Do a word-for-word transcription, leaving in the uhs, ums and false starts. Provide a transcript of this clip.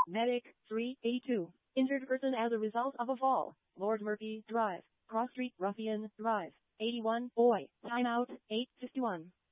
Medic, three eighty-two. Injured person as a result of a fall. Lord Murphy Drive. Cross Street, Ruffian Drive. eighty-one, boy. Timeout, eight fifty-one.